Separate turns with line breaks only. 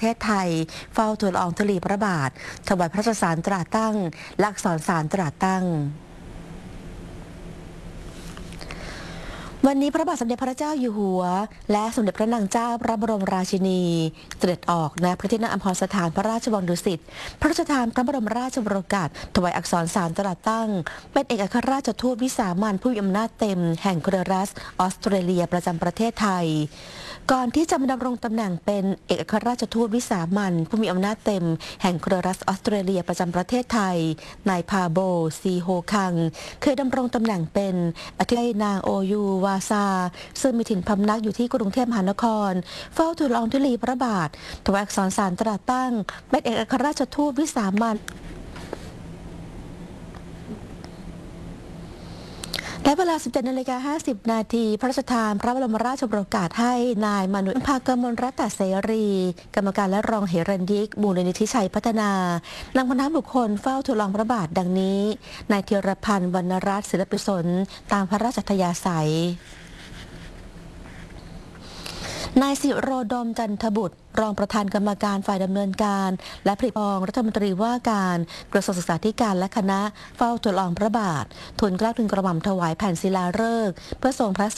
เทศไทยเฝ้าทูลละอองธุลีพระบาทถวายพระราชสารตราตั้งและอักษรสารตราตั้งวันนี้พระบาทสมเด็จพระเจ้าอยู่หัวและสมเด็จพระนางเจ้าพระบรมราชินีเสด็จออกณพระที่นั่งอัมพรสถานพระราชวังดุสิตพระราชทานพระบรมราชโองการถวายอักษรสารตราตั้งเป็นเอกอัครราชทูตวิสามัญผู้มีอำนาจเต็มแห่งเครือรัฐออสเตรเลียประจำประเทศไทยก่อนที่จะมาดำรงตำแหน่งเป็นเอกอัครราชทูตวิสามัญผู้มีอำนาจเต็มแห่งเครือรัฐออสเตรเลียประจำประเทศไทยนายพาโบซีโฮคังเคยดำรงตำแหน่งเป็นอธิบดีนางโอยูวาซาซึ่งมีถิ่นพำนักอยู่ที่กรุงเทพมหานครเฝ้าทูลละอองธุลีพระบาทถวายอักษรสารตราตั้งเป็นเอกอัครราชทูตวิสามัญและเวลา 17:50 น.พระราชทานพระบรมราชโองการให้นายมานุภากมลรัตน์เสรีกรรมการและรองเหรัญยิกมูลนิธิชัยพัฒนานำคณะบุคคลเฝ้าทูลละอองพระบาทดังนี้นายธีรพันธ์วรรณรัตน์ศิลปิศลตามพระราชอัธยาศัยนายศิโรดมจันทบุตรรองประธานกรรมการฝ่ายดำเนินการและผลิตรองรัฐมนตรีว่าการกระทรวงศึกษาธิการและคณะเฝ้าทูลละอองพระบาททูลเกล้าทูลกระหม่อมถวายแผ่นศิลาฤกษ์เพื่อทรงพระ